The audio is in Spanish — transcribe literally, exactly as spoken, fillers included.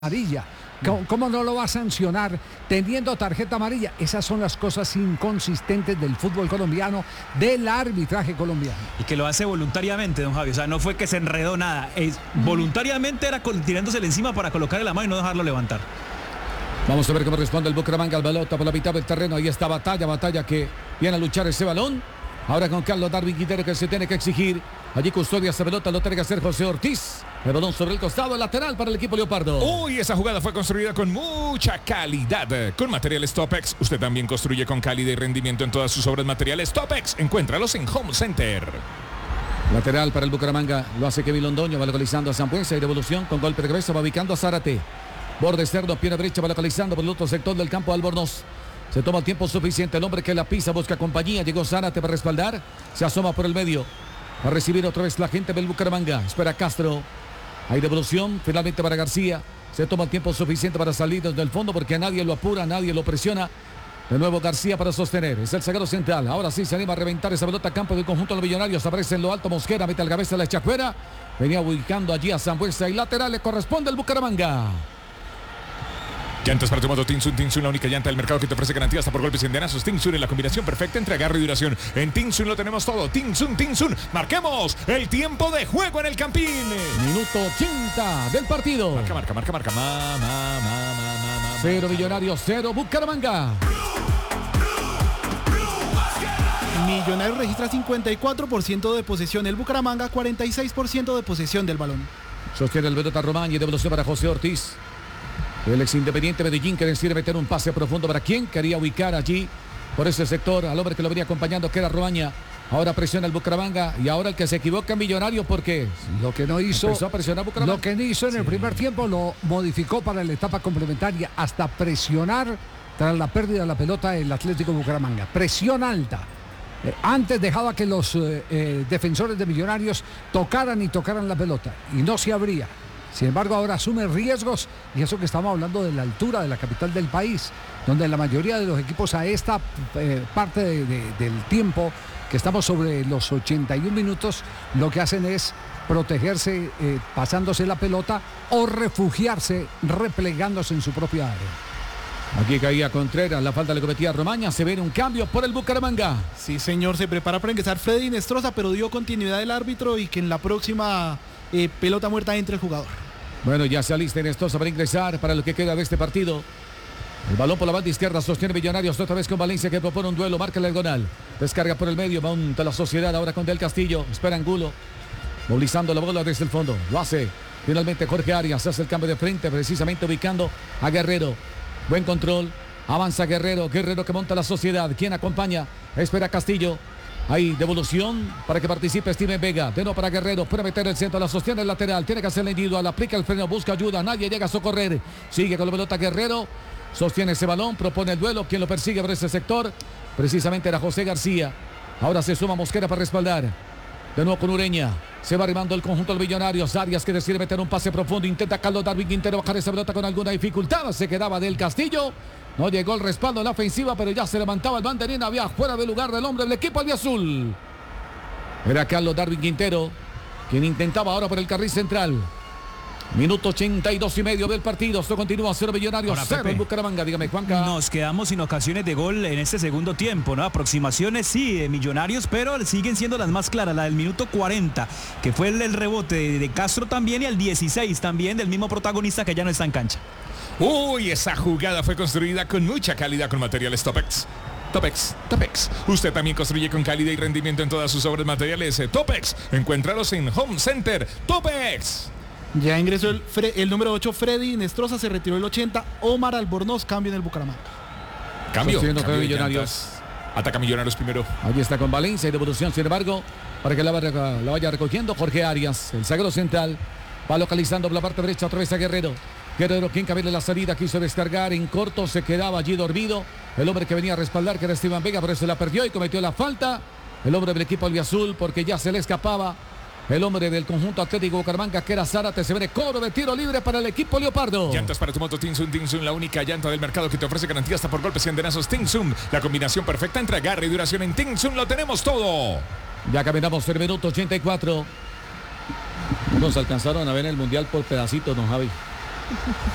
amarilla. ¿Cómo, ¿Cómo no lo va a sancionar teniendo tarjeta amarilla? Esas son las cosas inconsistentes del fútbol colombiano, del arbitraje colombiano. Y que lo hace voluntariamente, don Javi. O sea, no fue que se enredó nada. Es, voluntariamente era tirándosele encima para colocarle la mano y no dejarlo levantar. Vamos a ver cómo responde el Bucaramanga al balón por la mitad del terreno. Ahí está Batalla, Batalla que viene a luchar ese balón. Ahora con Carlos Darwin Quintero que se tiene que exigir. Allí custodia esa pelota, lo tiene que hacer José Ortiz. El balón sobre el costado, lateral para el equipo Leopardo. Uy, esa jugada fue construida con mucha calidad. Con materiales Topex, usted también construye con calidad y rendimiento en todas sus obras materiales Topex. Encuéntralos en Home Center. Lateral para el Bucaramanga, lo hace Kevin Londoño, va localizando a Sambuesa y devolución con golpe de cabeza, va ubicando a Zárate. Borde cerdo, pierna derecha, va localizando por el otro sector del campo Albornoz. Se toma el tiempo suficiente, el hombre que la pisa busca compañía, llegó Zárate para respaldar, se asoma por el medio. Va a recibir otra vez la gente del Bucaramanga, espera Castro. Hay devolución, finalmente para García. Se toma el tiempo suficiente para salir desde el fondo porque nadie lo apura, nadie lo presiona. De nuevo García para sostener, es el zaguero central. Ahora sí se anima a reventar esa pelota a campo del conjunto de los Millonarios. Aparece en lo alto Mosquera, mete la cabeza, la echa fuera. Venía ubicando allí a Sambuesa y lateral le corresponde al Bucaramanga. Llantas para tu moto Tinsun, Tinsun, la única llanta del mercado que te ofrece garantía hasta por golpes y endenazos. Tinsun es la combinación perfecta entre agarre y duración. En Tinsun lo tenemos todo. Tinsun, Tinsun. Marquemos el tiempo de juego en el Campín. Minuto ochenta del partido. Marca, marca, marca, marca. Ma, ma, ma, ma, ma, ma. Cero Millonarios, cero Bucaramanga. Millonarios registra cincuenta y cuatro por ciento de posesión. El Bucaramanga cuarenta y seis por ciento de posesión del balón. Sostiene el pelota Román y devolución para José Ortiz. El ex Independiente Medellín que decide meter un pase profundo para quien quería ubicar allí por ese sector al hombre que lo venía acompañando, que era Romaña. Ahora presiona el Bucaramanga y ahora el que se equivoca en Millonario porque lo que no hizo, empezó a presionar Bucaramanga. Lo que no hizo en el sí. primer tiempo lo modificó para la etapa complementaria hasta presionar tras la pérdida de la pelota el Atlético Bucaramanga. Presión alta. Eh, antes dejaba que los eh, eh, defensores de Millonarios tocaran y tocaran la pelota y no se abría. Sin embargo, ahora asume riesgos y eso que estamos hablando de la altura de la capital del país, donde la mayoría de los equipos a esta eh, parte de, de, del tiempo, que estamos sobre los ochenta y un minutos, lo que hacen es protegerse eh, pasándose la pelota o refugiarse replegándose en su propia área. Aquí caía Contreras, la falta le cometía a Romaña, se viene un cambio por el Bucaramanga. Sí, señor, se prepara para ingresar Freddy Nestroza, pero dio continuidad el árbitro y que en la próxima eh, pelota muerta entre el jugador. Bueno, ya se alista Nestroza para ingresar para lo que queda de este partido. El balón por la banda izquierda, sostiene Millonarios otra vez con Valencia que propone un duelo, marca el diagonal. Descarga por el medio, monta la Sociedad ahora con Del Castillo, espera Angulo. Movilizando la bola desde el fondo, lo hace finalmente Jorge Arias, hace el cambio de frente precisamente ubicando a Guerrero. Buen control, avanza Guerrero, Guerrero que monta la Sociedad, quien acompaña, espera Castillo. Hay devolución para que participe Steven Vega, de nuevo para Guerrero, puede meter el centro, la sostiene el lateral, tiene que hacer la individual, aplica el freno, busca ayuda, nadie llega a socorrer, sigue con la pelota Guerrero, sostiene ese balón, propone el duelo, quien lo persigue por ese sector, precisamente era José García, ahora se suma Mosquera para respaldar, de nuevo con Ureña, se va arribando el conjunto de los Millonarios, Arias que decide meter un pase profundo, intenta Carlos Darwin Quintero bajar esa pelota con alguna dificultad, se quedaba Del Castillo, no llegó el respaldo en la ofensiva, pero ya se levantaba el banderín, había fuera de lugar del hombre del equipo albiazul. Era Carlos Darwin Quintero, quien intentaba ahora por el carril central. Minuto ochenta y dos y medio del partido, esto continúa, cero Millonarios, Ahora, cero Pepe, en Bucaramanga, dígame Juanca. Nos quedamos sin ocasiones de gol en este segundo tiempo, ¿no? Aproximaciones sí de Millonarios, pero siguen siendo las más claras, la del minuto cuarenta, que fue el, el rebote de, de Castro también y el dieciséis también del mismo protagonista que ya no está en cancha. Uy, esa jugada fue construida con mucha calidad con materiales Topex. Topex, Topex. Usted también construye con calidad y rendimiento en todas sus obras materiales Topex. Encuéntralos en Home Center. Topex. Ya ingresó el, el número ocho, Freddy Nestroza, se retiró el ochenta, Omar Albornoz, cambio en el Bucaramanga. Cambio, cambio de Millonarios. Ataca Millonarios primero. Allí está con Valencia y devolución, sin embargo, para que la, la vaya recogiendo Jorge Arias, el zaguero central, va localizando por la parte derecha otra vez a Guerrero. Guerrero, quien cabía la salida, quiso descargar en corto, se quedaba allí dormido. El hombre que venía a respaldar, que era Esteban Vega, pero se la perdió y cometió la falta. El hombre del equipo albiazul, porque ya se le escapaba. El hombre del conjunto Atlético Bucaramanga, que era Zárate, se viene cobro de tiro libre para el equipo Leopardo. Llantas para tu moto Tinsun, Tinsun, la única llanta del mercado que te ofrece garantía hasta por golpes y endenazos. Tinsun, la combinación perfecta entre agarre y duración. En Tinsun lo tenemos todo. Ya caminamos el minuto ochenta y cuatro. Nos alcanzaron a ver el mundial por pedacitos, don Javi.